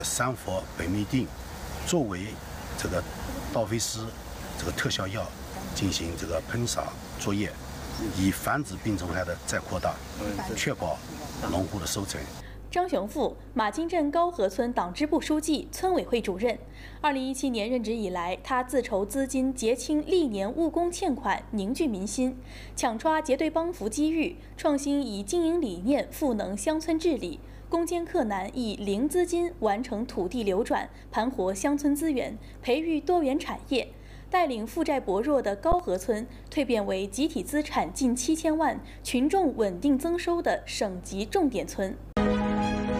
山佛北美定作为这个道菲斯这个特效药进行这个喷洒作业，以防止病虫害的再扩大，确保农户的收成。 张雄富，马金镇高河村党支部书记、村委会主任。2017年任职以来，他自筹资金结清历年务工欠款，凝聚民心，抢抓结对帮扶机遇，创新以经营理念赋能乡村治理，攻坚克难，以零资金完成土地流转，盘活乡村资源，培育多元产业。带领负债薄弱的高河村蜕变为集体资产近7000万、群众稳定增收的省级重点村。